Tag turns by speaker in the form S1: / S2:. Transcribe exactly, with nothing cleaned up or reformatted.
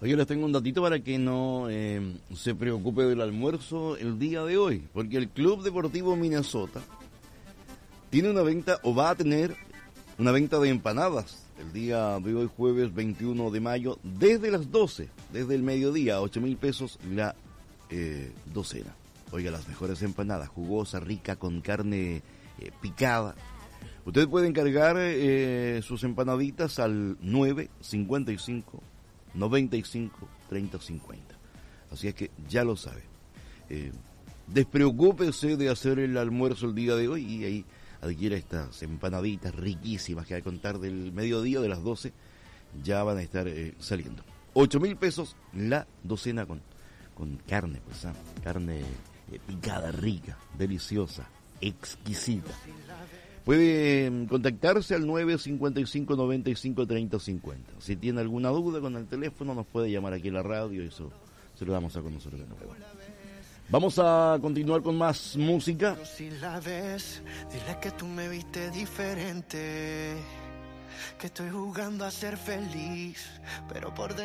S1: Oye, les tengo un datito para que no eh, se preocupe del almuerzo el día de hoy, porque el Club Deportivo Minnesota tiene una venta, o va a tener una venta de empanadas el día de hoy, jueves veintiuno de mayo, desde las doce, desde el mediodía, ocho mil pesos la eh, docena. Oiga, las mejores empanadas, jugosa, rica, con carne eh, picada. Usted puede encargar eh, sus empanaditas al nueve cincuenta y cinco noventa y cinco treinta cincuenta. Así es que ya lo sabe. Eh, despreocúpese de hacer el almuerzo el día de hoy y ahí adquiera estas empanaditas riquísimas que al contar del mediodía de las doce ya van a estar eh, saliendo. Ocho mil pesos la docena con, con carne, pues, ¿ah? Carne eh, picada, rica, deliciosa, exquisita. Puede contactarse al nueve cincuenta y cinco noventa y cinco treinta cincuenta. Si tiene alguna duda con el teléfono, nos puede llamar aquí en la radio y eso se lo damos a conocer de nuevo. Vamos a continuar con más música.
S2: Pero si la ves, dile que tú me viste diferente, que estoy jugando a ser feliz, pero por dentro